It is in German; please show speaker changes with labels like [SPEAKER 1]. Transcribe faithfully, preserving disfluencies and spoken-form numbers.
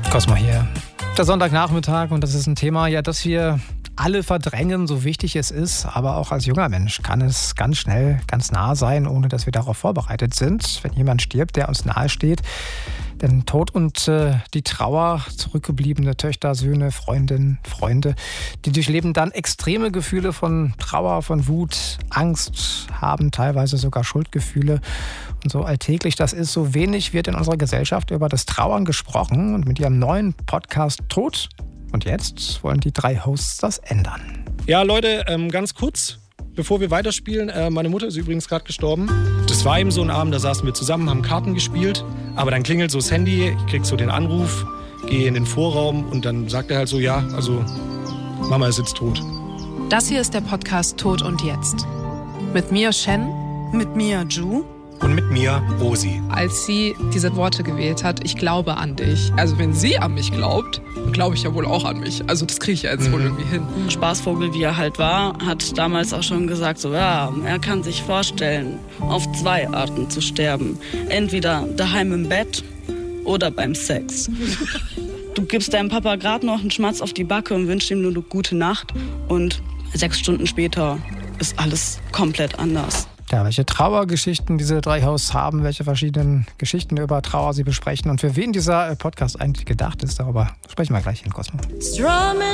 [SPEAKER 1] Cosmo hier. Der Sonntagnachmittag und das ist ein Thema, ja, das wir alle verdrängen, so wichtig es ist. Aber auch als junger Mensch kann es ganz schnell ganz nah sein, ohne dass wir darauf vorbereitet sind. Wenn jemand stirbt, der uns nahe steht. Denn Tod und äh, die Trauer, zurückgebliebene Töchter, Söhne, Freundinnen, Freunde, die durchleben dann extreme Gefühle von Trauer, von Wut, Angst, haben teilweise sogar Schuldgefühle. Und so alltäglich das ist, so wenig wird in unserer Gesellschaft über das Trauern gesprochen. Und mit ihrem neuen Podcast Tod und jetzt wollen die drei Hosts das ändern.
[SPEAKER 2] Ja, Leute, ähm, ganz kurz, bevor wir weiterspielen. Äh, meine Mutter ist übrigens gerade gestorben. Das war eben so ein Abend, da saßen wir zusammen, haben Karten gespielt. Aber dann klingelt so das Handy, ich krieg so den Anruf, gehe in den Vorraum und dann sagt er halt so, ja, also Mama ist jetzt tot.
[SPEAKER 3] Das hier ist der Podcast Tod und Jetzt. Mit mir Shen.
[SPEAKER 4] Mit mir Ju.
[SPEAKER 2] Und mit mir Rosi.
[SPEAKER 3] Als sie diese Worte gewählt hat, ich glaube an dich. Also wenn sie an mich glaubt, glaube ich ja wohl auch an mich. Also das kriege ich ja jetzt mhm. wohl irgendwie hin.
[SPEAKER 4] Spaßvogel, wie er halt war, hat damals auch schon gesagt, so ja, er kann sich vorstellen, auf zwei Arten zu sterben. Entweder daheim im Bett oder beim Sex. Du gibst deinem Papa gerade noch einen Schmatz auf die Backe und wünschst ihm nur eine gute Nacht. Und sechs Stunden später ist alles komplett anders.
[SPEAKER 1] Ja, welche Trauergeschichten diese drei Hosts haben, welche verschiedenen Geschichten über Trauer sie besprechen und für wen dieser Podcast eigentlich gedacht ist, darüber sprechen wir gleich in Cosmo.